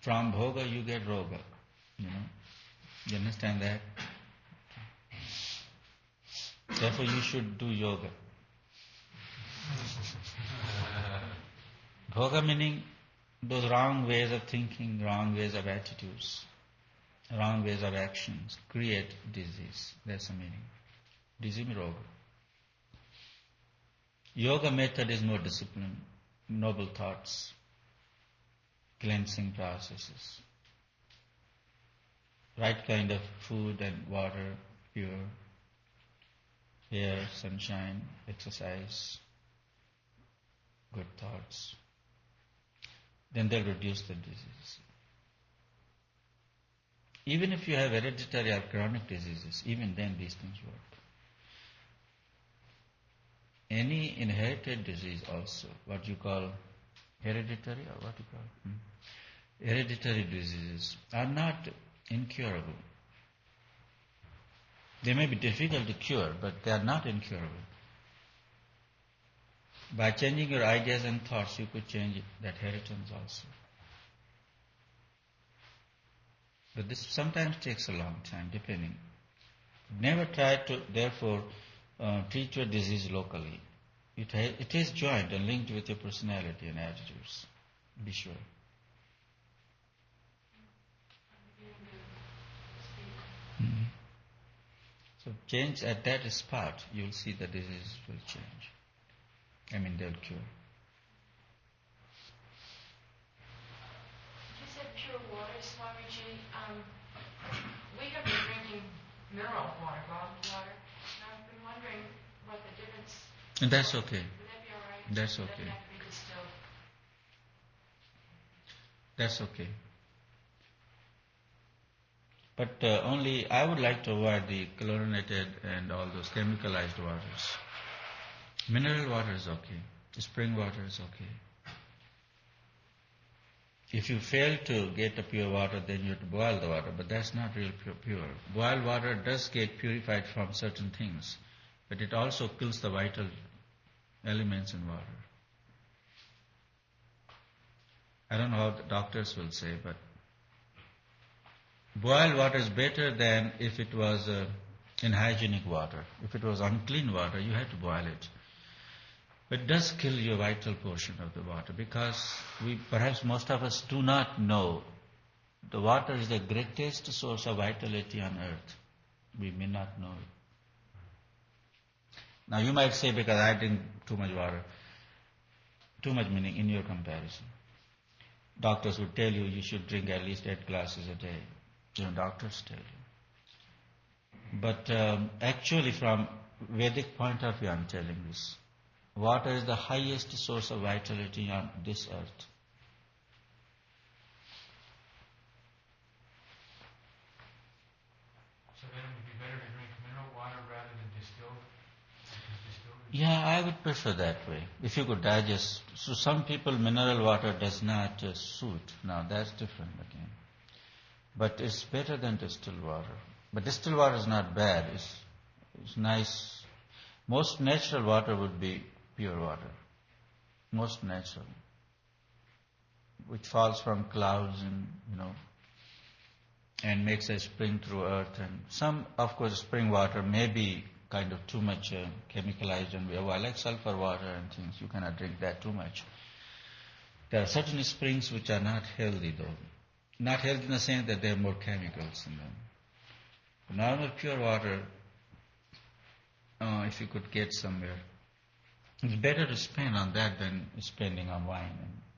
From bhoga you get roga. You know? You understand that? Therefore you should do yoga. Bhoga meaning those wrong ways of thinking, wrong ways of attitudes, wrong ways of actions create disease. That's the meaning. Disease means roga. Yoga method is more discipline, noble thoughts, cleansing processes, right kind of food and water, pure, air, sunshine, exercise, good thoughts. Then they'll reduce the disease. Even if you have hereditary or chronic diseases, even then these things work. Any inherited disease also, what you call hereditary or what you call hereditary diseases are not incurable. They may be difficult to cure, but they are not incurable. By changing your ideas and thoughts, you could change that inheritance also. But this sometimes takes a long time, depending. Never try to, therefore, treat your disease locally. It is joined and linked with your personality and attitudes. Be sure. Mm-hmm. So change at that spot, you will see the disease will change. They'll cure. You said pure water, Swamiji. We have been drinking mineral water, bottled water, and I've been wondering what the difference. And that's okay. Would that be all right? That's Does okay. that have to be distilled? That's okay. But only I would like to avoid the chlorinated and all those chemicalized waters. Mineral water is okay. Spring water is okay. If you fail to get the pure water, then you have to boil the water, but that's not real pure. Boiled water does get purified from certain things, but it also kills the vital elements in water. I don't know how the doctors will say, but boiled water is better than if it was unhygienic water. If it was unclean water, you had to boil it. But it does kill your vital portion of the water, because perhaps most of us do not know the water is the greatest source of vitality on earth. We may not know it. Now you might say, because I drink too much water, too much meaning in your comparison. Doctors would tell you you should drink at least 8 glasses a day. Doctors tell you. But actually from Vedic point of view, I'm telling this. Water is the highest source of vitality on this earth. So then it would be better to drink mineral water rather than distilled? Yeah, I would prefer that way. If you could digest. So some people mineral water does not suit. Now that's different again. But it's better than distilled water. But distilled water is not bad. It's nice. Most natural water would be pure water. Most natural. Which falls from clouds and makes a spring through earth. And some, of course, spring water may be kind of too much chemicalized, and I like sulfur water and things. You cannot drink that too much. There are certain springs which are not healthy though. Not healthy in the sense that there are more chemicals in them. Normal pure water, if you could get somewhere, it's better to spend on that than spending on wine.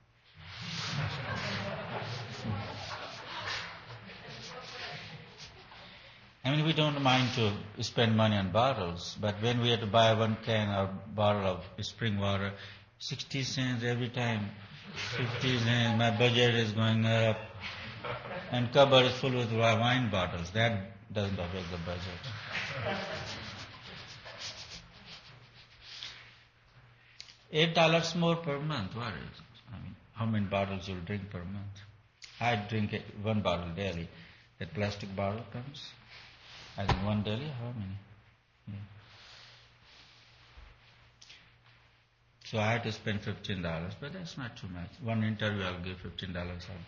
We don't mind to spend money on bottles, but when we have to buy 1 can or bottle of spring water, 60 cents every time, 50 cents, my budget is going up, and cupboard is full with wine bottles. That doesn't affect the budget. $8 more per month. What is it? How many bottles you'll drink per month? I drink 1 bottle daily. That plastic bottle comes. I think 1 daily. How many? Yeah. So I had to spend $15, but that's not too much. One interview I'll give $15 out.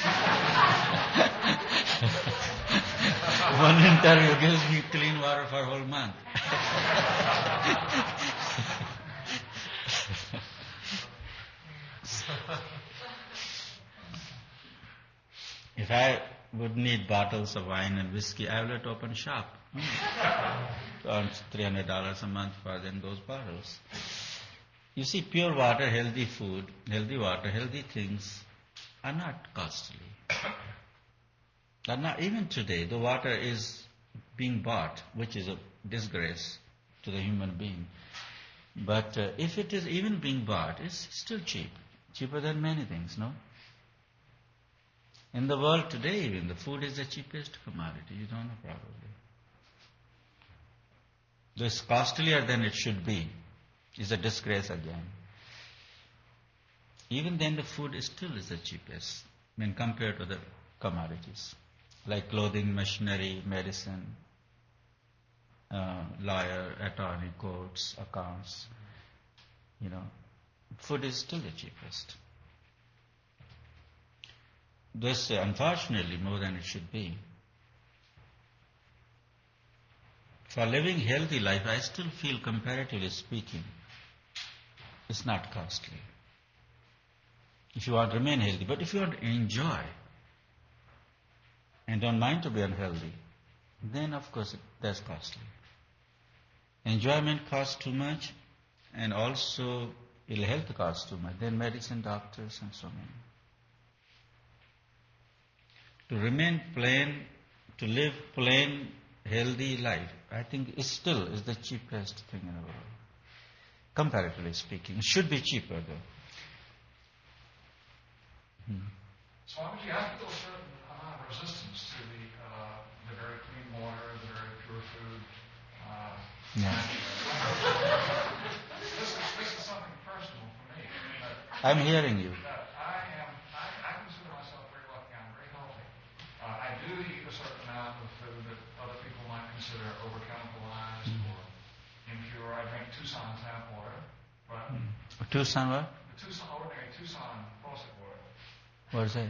One interview gives me clean water for a whole month. If I would need bottles of wine and whiskey, I would have to open a shop. Earn $300 a month for them those bottles. You see, pure water, healthy food, healthy water, healthy things are not costly. Are not, even today, the water is being bought, which is a disgrace to the human being. But if it is even being bought, it's still cheap. Cheaper than many things, no? In the world today, even, the food is the cheapest commodity. You don't know, probably. Though it's costlier than it should be. Is a disgrace again. Even then the food is still the cheapest when compared to the commodities. Like clothing, machinery, medicine, lawyer, attorney, courts, accounts. Food is still the cheapest. This, unfortunately, more than it should be. For living healthy life, I still feel, comparatively speaking, it's not costly. If you want to remain healthy, but if you want to enjoy and don't mind to be unhealthy, then of course that's costly. Enjoyment costs too much, and also ill health costs too much. Then medicine, doctors, and so many. To remain plain, to live plain, healthy life, I think it still is the cheapest thing in the world. Comparatively speaking. It should be cheaper though. Swamiji, I feel a certain amount of resistance to the very clean water, the very pure food. This is something personal for me. I'm hearing you. I consider myself very lucky. I'm very healthy. I do eat a certain amount of food that other people might consider over-chemicalized or impure. I drink Tucson tap water. But Tucson what? Ordinary Tucson faucet water. What is that?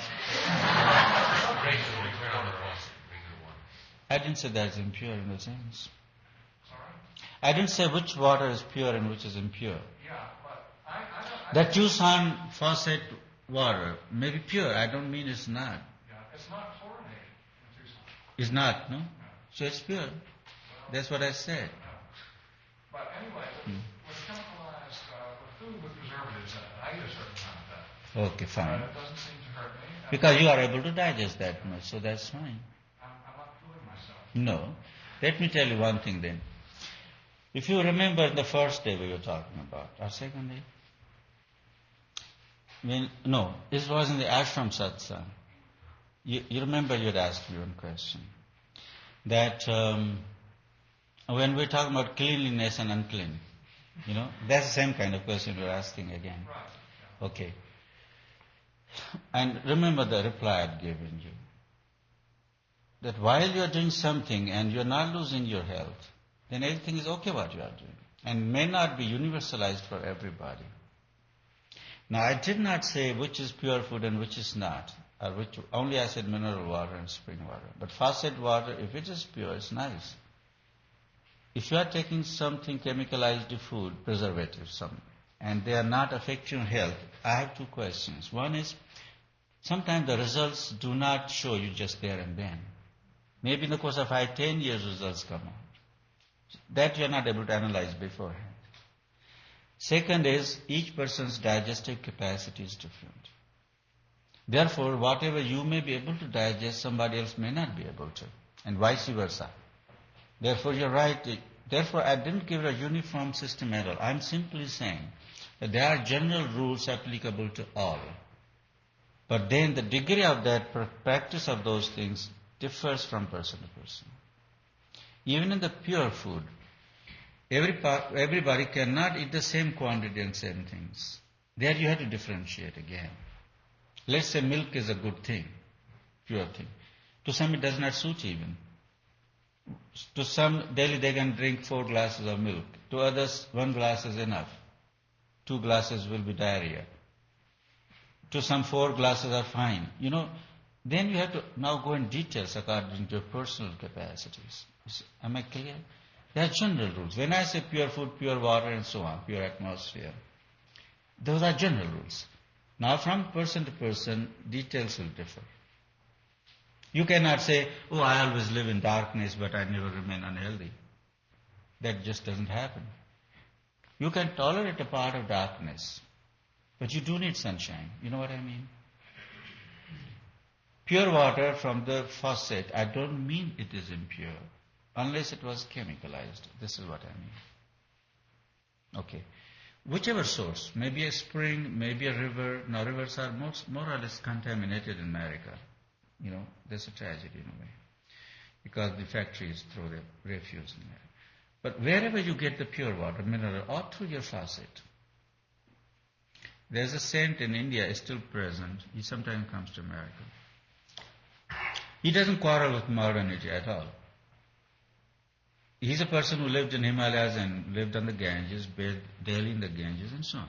I didn't say that's impure in the sense. Sorry? I didn't say which water is pure and which is impure. Yeah, but I That Tucson faucet water may be pure. I don't mean it's not. Yeah, it's not chlorinated in Tucson. It's not, no? No. So it's pure. Well, That's what I said. no. But anyway, with chemicalized with food with preservatives in it, I eat a certain amount of that. Okay, fine. It doesn't seem to hurt me. Because you are able to digest that much, so that's fine. I'm not fooling myself. No. Let me tell you one thing then. If you remember the first day we were talking about, or second day? This was in the ashram satsang. You remember you had asked me one question. That when we're talking about cleanliness and unclean, that's the same kind of question we're asking again. Right. Yeah. Okay. And remember the reply I'd given you. That while you're doing something and you're not losing your health, then everything is okay what you are doing. And may not be universalized for everybody. Now I did not say which is pure food and which is not. Only I said mineral water and spring water. But faucet water, if it is pure, it's nice. If you are taking something chemicalized food, preservatives, and they are not affecting your health, I have two questions. One is, sometimes the results do not show you just there and then. Maybe in the course of 10 years results come out. That you are not able to analyze beforehand. Second is, each person's digestive capacity is different. Therefore, whatever you may be able to digest, somebody else may not be able to, and vice versa. Therefore, you're right. Therefore, I didn't give a uniform system at all. I'm simply saying that there are general rules applicable to all. But then the degree of that practice of those things differs from person to person. Even in the pure food, everybody cannot eat the same quantity and same things. There you have to differentiate again. Let's say milk is a good thing, pure thing. To some it does not suit even. To some daily they can drink 4 glasses of milk. To others 1 glass is enough. 2 glasses will be diarrhea. To some 4 glasses are fine. Then you have to now go in details according to your personal capacities. Am I clear? There are general rules. When I say pure food, pure water and so on, pure atmosphere, those are general rules. Now from person to person, details will differ. You cannot say, oh, I always live in darkness, but I never remain unhealthy. That just doesn't happen. You can tolerate a part of darkness, but you do need sunshine. You know what I mean? Pure water from the faucet, I don't mean it is impure, unless it was chemicalized. This is what I mean. Okay. Whichever source, maybe a spring, maybe a river. Now rivers are more or less contaminated in America. There's a tragedy in a way, because the factories throw their refuse in there. But wherever you get the pure water, mineral, or through your faucet, there's a saint in India, is still present. He sometimes comes to America. He doesn't quarrel with modernity at all. He's a person who lived in Himalayas and lived on the Ganges, bathed daily in the Ganges and so on.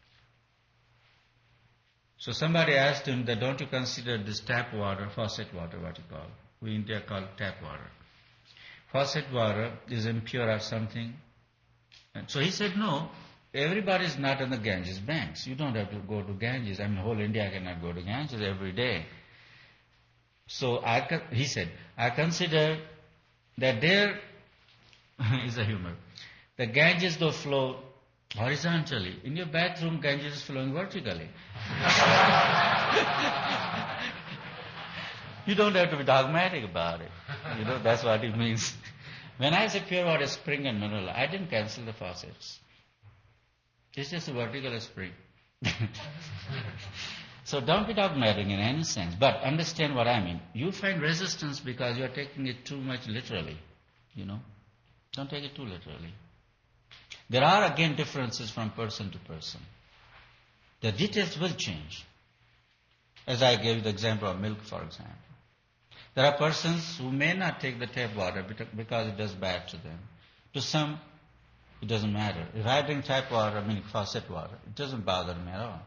So somebody asked him that, don't you consider this tap water, faucet water, what you call? We in India call tap water. Faucet water is impure or something. And so he said, no, everybody is not on the Ganges banks. You don't have to go to Ganges. Whole India cannot go to Ganges every day. So he said, I consider that there is a humor. The Ganges though flow horizontally. In your bathroom, Ganges is flowing vertically. You don't have to be dogmatic about it. That's what it means. When I say pure water, spring and mineral, I didn't cancel the faucets. It's just a vertical spring. So don't be dogmatic in any sense, but understand what I mean. You find resistance because you are taking it too much literally. Don't take it too literally. There are again differences from person to person. The details will change. As I gave the example of milk, for example. There are persons who may not take the tap water because it does bad to them. To some, it doesn't matter. If I drink tap water, faucet water, it doesn't bother me at all.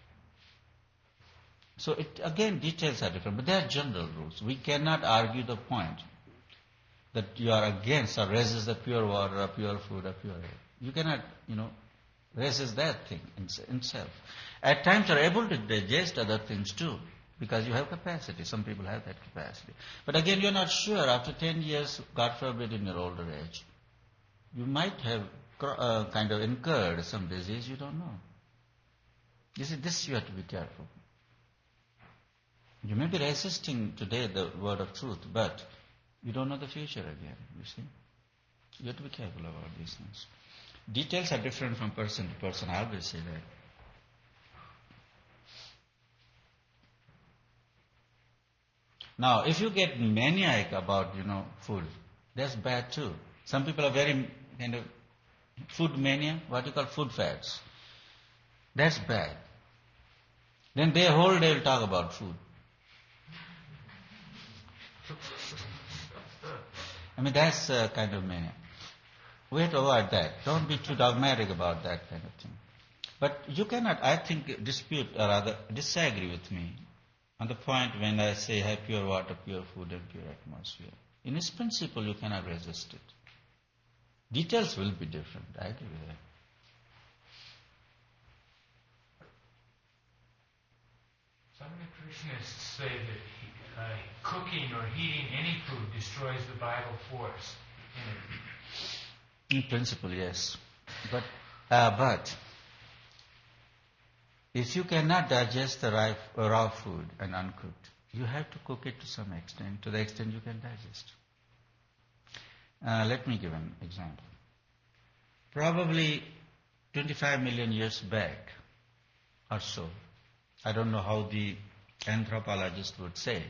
So again, details are different, but there are general rules. We cannot argue the point that you are against or resist the pure water or pure food or pure air. You cannot, resist that thing in itself. At times you are able to digest other things too, because you have capacity. Some people have that capacity. But again, you are not sure. After 10 years, God forbid, in your older age, you might have kind of incurred some disease, you don't know. You see, this you have to be careful. You may be resisting today the word of truth, but you don't know the future again, you see. You have to be careful about these things. Details are different from person to person, I always say that. Now, if you get maniac about, food, that's bad too. Some people are very kind of food mania, what you call food fads. That's bad. Then their whole day will talk about food. That's kind of mania. We have to avoid that. Don't be too dogmatic about that kind of thing. But you cannot, I think, dispute or rather disagree with me on the point when I say have pure water, pure food and pure atmosphere. In its principle, you cannot resist it. Details will be different. I agree with that. Some nutritionists say that cooking or heating any food destroys the vital force in it. In principle, yes. But if you cannot digest the raw food and uncooked, you have to cook it to some extent, to the extent you can digest. Let me give an example. Probably 25 million years back or so, I don't know how the anthropologist would say,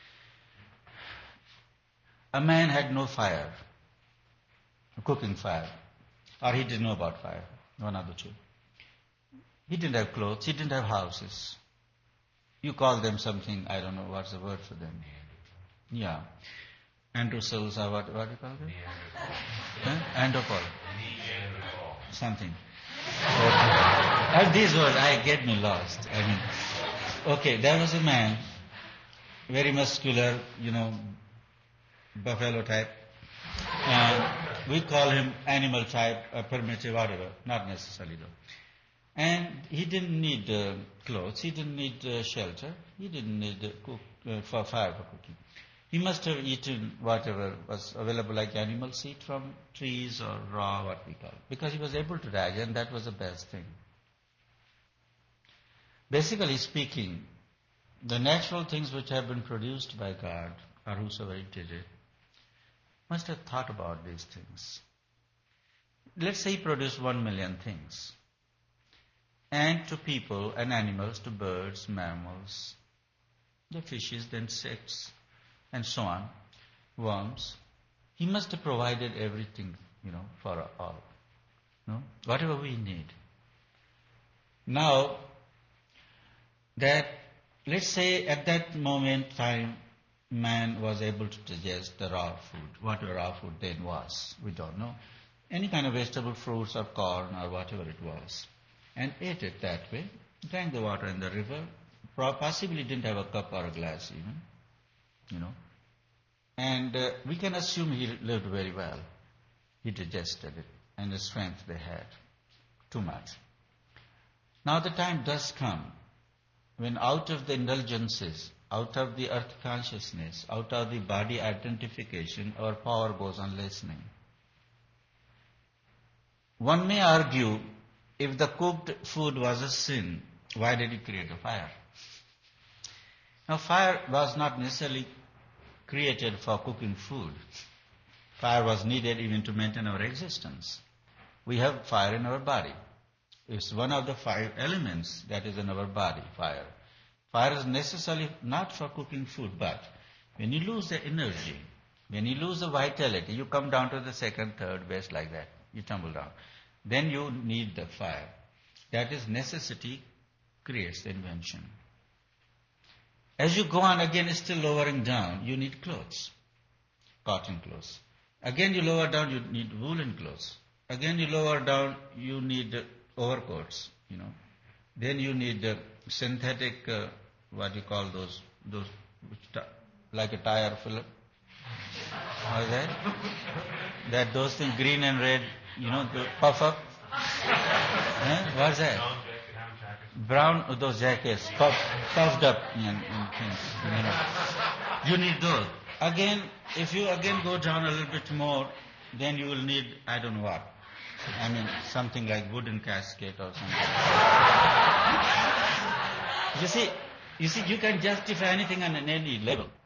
a man had no fire, a cooking fire, or he didn't know about fire, one of the two. He didn't have clothes, he didn't have houses. You call them something, I don't know what's the word for them. Yeah. Androsaurs or what do you call them? Andropol. Something. These words, get me lost. Okay, there was a man, very muscular, buffalo type. And we call him animal type, primitive, whatever, not necessarily though. And he didn't need clothes, he didn't need shelter, he didn't need for fire for cooking. He must have eaten whatever was available like animal seed from trees or raw, what we call, because he was able to die, and that was the best thing. Basically speaking, the natural things which have been produced by God, or whosoever did it, must have thought about these things. Let's say he produced 1 million things. And to people and animals, to birds, mammals, the fishes, the insects, and so on, worms. He must have provided everything, for all. Whatever we need. Now, let's say at that moment time, man was able to digest the raw food, whatever raw food then was, we don't know. Any kind of vegetable, fruits or corn or whatever it was, and ate it that way, drank the water in the river, possibly didn't have a cup or a glass even, And we can assume he lived very well. He digested it, and the strength they had, too much. Now the time does come when out of the indulgences, out of the earth consciousness, out of the body identification, our power goes on lessening. One may argue, if the cooked food was a sin, why did he create a fire? Now fire was not necessarily created for cooking food. Fire was needed even to maintain our existence. We have fire in our body. It's one of the 5 elements that is in our body, fire. Fire is necessarily not for cooking food, but when you lose the energy, when you lose the vitality, you come down to the second, third base like that. You tumble down. Then you need the fire. That is necessity creates the invention. As you go on, again, it's still lowering down. You need clothes, cotton clothes. Again, you lower down, you need woolen clothes. Again, you lower down, you need overcoats, Then you need synthetic, what you call those like a tire filler. What is that? Those things, green and red, the puff up. What's that? Brown, those jackets, puffed up and things. You need those. Again, if you go down a little bit more, then you will need, I don't know what. Something like wooden casket or something. You see, you can justify anything on any level.